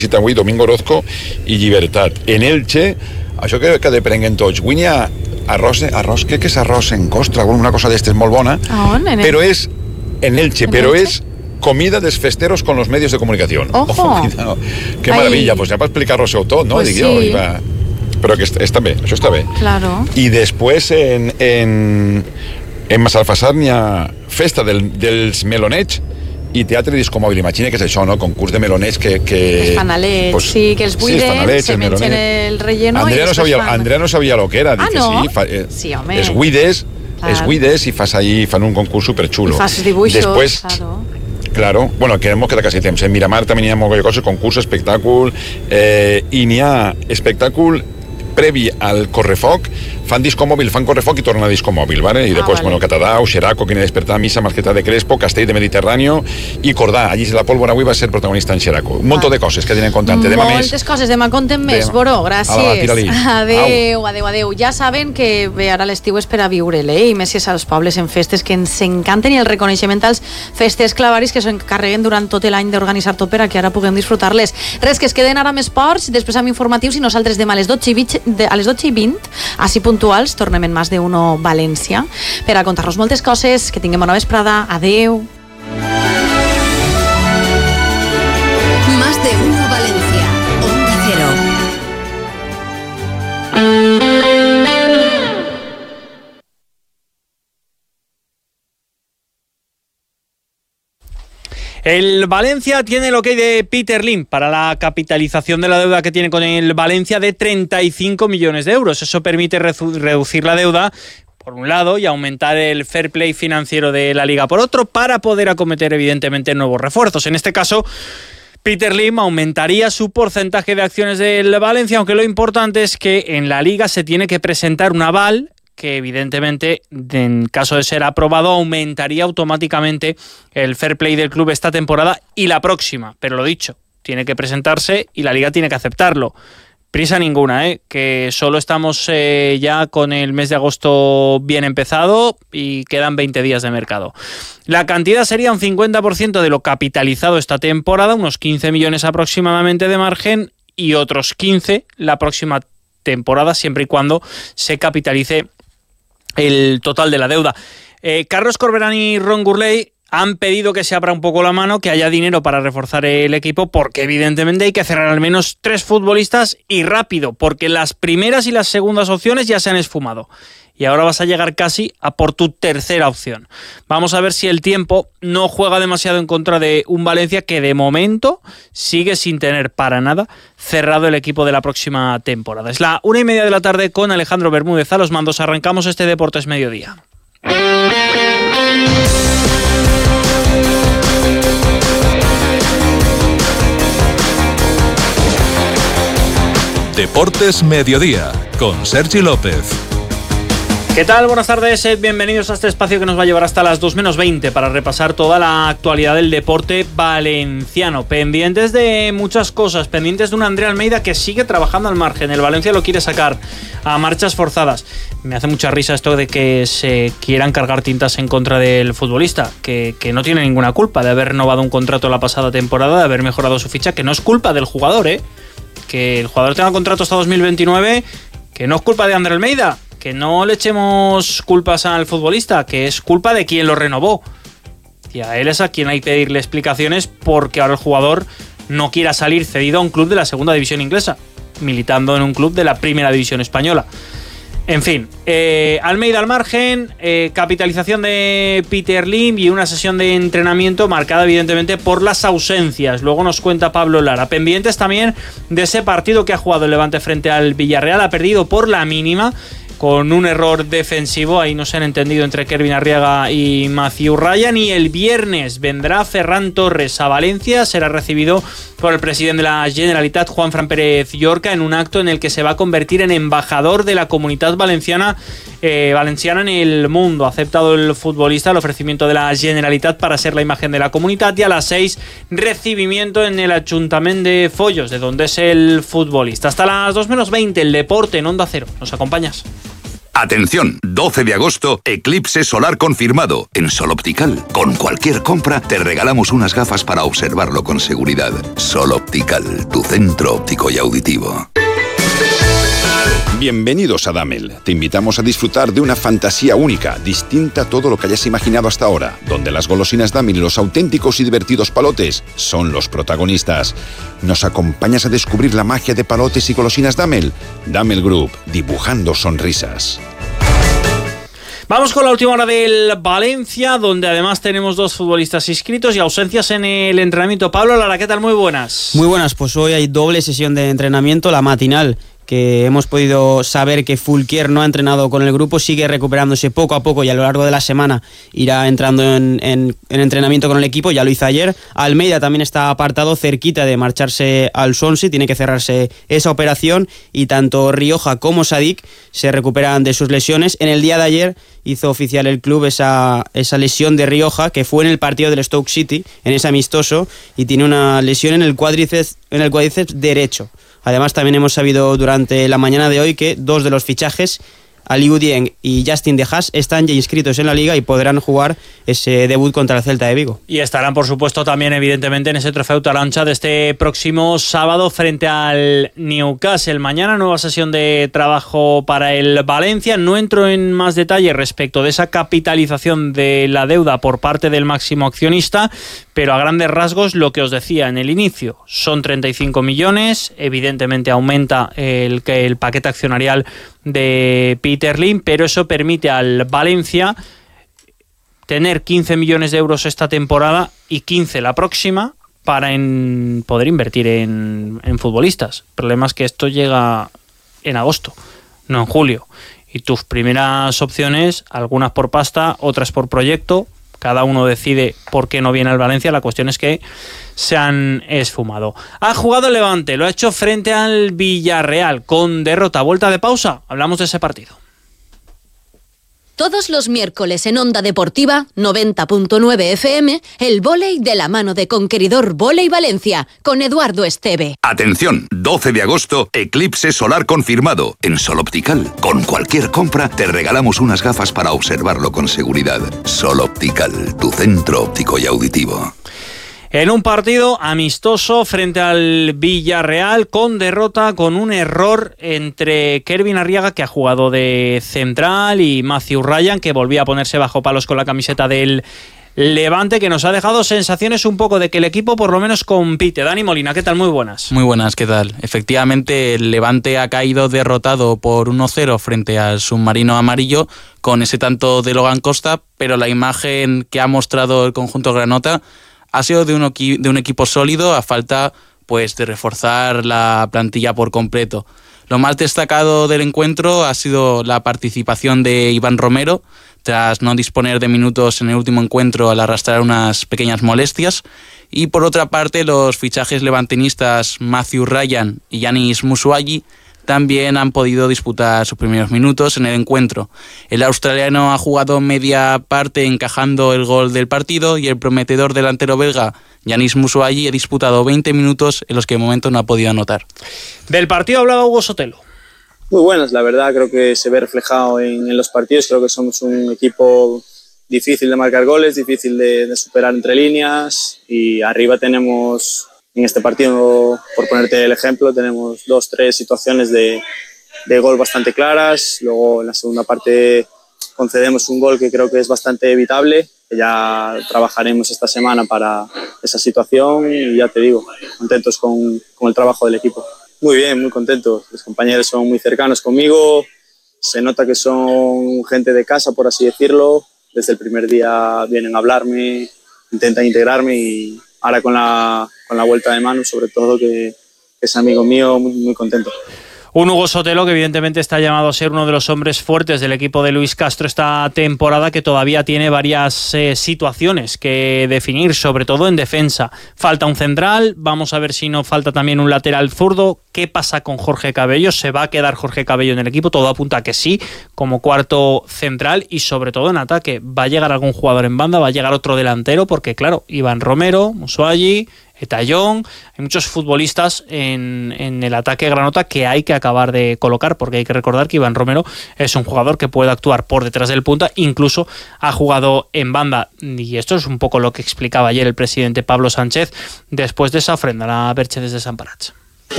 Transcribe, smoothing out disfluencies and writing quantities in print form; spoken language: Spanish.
avui Domingo Orozco i Llibertat. En Elche, això que deprenguen tots, avui n'hi ha arròs, crec que és arròs en costra, una cosa d'estes molt bona, però és en Elche, però és comida dels festeros con los medios de comunicación. Ojo. Cuidado. Qué maravilla, pues ya para explicar-ho tot, no? Pues Dic sí. jo, però que està bé, això està bé. Claro. I després en Massalfassar n'hi ha festa dels melonets i teatre discomòbil. Imagina que és això, no? Concurs de melonets que... Els fanalets, pues, sí, que els buiden, se mengen el relleno i després fan... Andrea no sabia lo que era. Ah, dic, no? Sí, home. Es guides i fan un concurs superxulo. I fas dibuixos, Después, claro, bueno, que hemos quedado casi temps. En Miramar també n'hi ha molt de coses, concurs, espectàcul, i n'hi ha espectàcul previ al correfoc, fan disco mòbil, fan correfoc i tornen a disco mòbil, ¿vale? Y después, bueno, Catadau, Xeraco, Quina Despertar, Misa, Marqueta de Crespo, Castell de Mediterráneo i Cordà. Allí la pólvora avui va ser protagonista en Xeraco. Un munt de coses que tenen en compte. Moltes coses, demà contem més, Boró, gràcies. Adéu. Ja saben que bé, ara l'estiu és per a viure-l, i més si és als pobles en festes que ens encanten, i el reconeixement als festes clavaris que s'encarreguen durant tot l'any d'organitzar tot per a que ara puguem disfrutar-les. Res, que es queden ara amb esports, després amb informatius, i nosaltres demà a les 12:20, així puntuals, tornem en Más de Uno València per a contar-nos moltes coses. Que tinguem bona vesprada. Adeu. Más de Uno Valencia, Onda Cero. El Valencia tiene el ok de Peter Lim para la capitalización de la deuda que tiene con el Valencia de 35 millones de euros. Eso permite reducir la deuda, por un lado, y aumentar el fair play financiero de la Liga, por otro, para poder acometer, evidentemente, nuevos refuerzos. En este caso, Peter Lim aumentaría su porcentaje de acciones del Valencia, aunque lo importante es que en la Liga se tiene que presentar un aval que evidentemente, en caso de ser aprobado, aumentaría automáticamente el fair play del club esta temporada y la próxima. Pero lo dicho, tiene que presentarse y la Liga tiene que aceptarlo. Prisa ninguna, que solo estamos ya con el mes de agosto bien empezado y quedan 20 días de mercado. La cantidad sería un 50% de lo capitalizado esta temporada, unos 15 millones aproximadamente de margen, y otros 15 la próxima temporada, siempre y cuando se capitalice el total de la deuda. Carlos Corberán y Ron Gurley han pedido que se abra un poco la mano, que haya dinero para reforzar el equipo, porque evidentemente hay que cerrar al menos 3 futbolistas y rápido, porque las primeras y las segundas opciones ya se han esfumado. Y ahora vas a llegar casi a por tu tercera opción. Vamos a ver si el tiempo no juega demasiado en contra de un Valencia que de momento sigue sin tener para nada cerrado el equipo de la próxima temporada. Es la 1:30 de la tarde con Alejandro Bermúdez a los mandos. Arrancamos este Deportes Mediodía. Deportes Mediodía con Sergi López. ¿Qué tal? Buenas tardes, bienvenidos a este espacio que nos va a llevar hasta las 2:20 para repasar toda la actualidad del deporte valenciano. Pendientes de muchas cosas, pendientes de un André Almeida que sigue trabajando al margen. El Valencia lo quiere sacar a marchas forzadas. Me hace mucha risa esto de que se quieran cargar tintas en contra del futbolista, que no tiene ninguna culpa de haber renovado un contrato la pasada temporada, de haber mejorado su ficha, que no es culpa del jugador, que el jugador tenga contrato hasta 2029, que no es culpa de André Almeida. Que no le echemos culpas al futbolista, que es culpa de quien lo renovó. Y a él es a quien hay que pedirle explicaciones, porque ahora el jugador no quiera salir cedido a un club de la segunda división inglesa, militando en un club de la primera división española. En fin, Almeida al margen, capitalización de Peter Lim y una sesión de entrenamiento marcada evidentemente por las ausencias. Luego nos cuenta Pablo Lara. Pendientes también de ese partido que ha jugado el Levante frente al Villarreal. Ha perdido por la mínima, con un error defensivo, ahí no se han entendido entre Kervin Arriaga y Matthew Ryan. Y el viernes vendrá Ferran Torres a Valencia, será recibido por el presidente de la Generalitat, Juanfran Pérez Llorca, en un acto en el que se va a convertir en embajador de la comunidad valenciana en el mundo. Ha aceptado el futbolista el ofrecimiento de la Generalitat para ser la imagen de la comunidad, y a las 6 recibimiento en el Ayuntamiento de Follos, de donde es el futbolista. Hasta las 2:20 el deporte en Onda Cero. ¿Nos acompañas? Atención, 12 de agosto, eclipse solar confirmado en Sol Optical. Con cualquier compra te regalamos unas gafas para observarlo con seguridad. Sol Optical, tu centro óptico y auditivo. Bienvenidos a Damel. Te invitamos a disfrutar de una fantasía única, distinta a todo lo que hayas imaginado hasta ahora, donde las golosinas Damel y los auténticos y divertidos palotes son los protagonistas. ¿Nos acompañas a descubrir la magia de palotes y golosinas Damel? Damel Group, dibujando sonrisas. Vamos con la última hora del Valencia, donde además tenemos 2 futbolistas inscritos y ausencias en el entrenamiento. Pablo Lara, ¿qué tal? Muy buenas. Muy buenas, pues hoy hay doble sesión de entrenamiento, la matinal, que hemos podido saber que Fulquier no ha entrenado con el grupo, sigue recuperándose poco a poco y a lo largo de la semana irá entrando en entrenamiento con el equipo, ya lo hizo ayer. Almeida también está apartado, cerquita de marcharse al Swansea, tiene que cerrarse esa operación, y tanto Rioja como Sadik se recuperan de sus lesiones. En el día de ayer hizo oficial el club esa lesión de Rioja, que fue en el partido del Stoke City, en ese amistoso, y tiene una lesión en el cuádriceps derecho. Además, también hemos sabido durante la mañana de hoy que 2 de los fichajes, Aliou Dieng y Justin De Haas, están ya inscritos en la Liga y podrán jugar ese debut contra el Celta de Vigo. Y estarán, por supuesto, también evidentemente en ese Trofeu Taroncha de este próximo sábado frente al Newcastle. Mañana nueva sesión de trabajo para el Valencia. No entro en más detalle respecto de esa capitalización de la deuda por parte del máximo accionista, pero a grandes rasgos lo que os decía en el inicio, son 35 millones, evidentemente aumenta el paquete accionarial de Peter Lim, pero eso permite al Valencia tener 15 millones de euros esta temporada y 15 la próxima para poder invertir en futbolistas. El problema es que esto llega en agosto, no en julio, y tus primeras opciones, algunas por pasta, otras por proyecto, cada uno decide por qué no viene al Valencia. La cuestión es que se han esfumado. Ha jugado el Levante, lo ha hecho frente al Villarreal con derrota. Vuelta de pausa, hablamos de ese partido. Todos los miércoles en Onda Deportiva 90.9 FM, el vóley de la mano de Conqueridor Vóley Valencia, con Eduardo Esteve. Atención, 12 de agosto, eclipse solar confirmado en Sol Optical. Con cualquier compra te regalamos unas gafas para observarlo con seguridad. Sol Optical, tu centro óptico y auditivo. En un partido amistoso frente al Villarreal, con derrota, con un error entre Kervin Arriaga, que ha jugado de central, y Matthew Ryan, que volvía a ponerse bajo palos con la camiseta del Levante, que nos ha dejado sensaciones un poco de que el equipo por lo menos compite. Dani Molina, ¿qué tal? Muy buenas. Muy buenas, ¿qué tal? Efectivamente, el Levante ha caído derrotado por 1-0 frente al submarino amarillo, con ese tanto de Logan Costa, pero la imagen que ha mostrado el conjunto granota ha sido de un equipo sólido, a falta pues de reforzar la plantilla por completo. Lo más destacado del encuentro ha sido la participación de Iván Romero, tras no disponer de minutos en el último encuentro al arrastrar unas pequeñas molestias. Y por otra parte, los fichajes levantinistas Matthew Ryan y Yanis Musuagi también han podido disputar sus primeros minutos en el encuentro. El australiano ha jugado media parte encajando el gol del partido, y el prometedor delantero belga Yanis Musuagi ha disputado 20 minutos en los que de momento no ha podido anotar. Del partido hablaba Hugo Sotelo. Muy buenas, la verdad, creo que se ve reflejado en los partidos. Creo que somos un equipo difícil de marcar goles, difícil de superar entre líneas, y arriba tenemos, en este partido, por ponerte el ejemplo, tenemos 2-3 situaciones de gol bastante claras. Luego en la segunda parte concedemos un gol que creo que es bastante evitable, que ya trabajaremos esta semana para esa situación, y ya te digo, contentos con el trabajo del equipo. Muy bien, muy contentos. Los compañeros son muy cercanos conmigo, se nota que son gente de casa, por así decirlo. Desde el primer día vienen a hablarme, intentan integrarme, y ahora con la vuelta de Manu, sobre todo, que es amigo mío, muy, muy contento. Un Hugo Sotelo que evidentemente está llamado a ser uno de los hombres fuertes del equipo de Luis Castro esta temporada, que todavía tiene varias situaciones que definir, sobre todo en defensa. Falta un central, vamos a ver si no falta también un lateral zurdo. ¿Qué pasa con Jorge Cabello? ¿Se va a quedar Jorge Cabello en el equipo? Todo apunta a que sí, como cuarto central y sobre todo en ataque. ¿Va a llegar algún jugador en banda? ¿Va a llegar otro delantero? Porque claro, Iván Romero, Musuagi, Etayón, hay muchos futbolistas en el ataque granota que hay que acabar de colocar, porque hay que recordar que Iván Romero es un jugador que puede actuar por detrás del punta, incluso ha jugado en banda, y esto es un poco lo que explicaba ayer el presidente Pablo Sánchez después de esa ofrenda a Berche desde Sant Parats.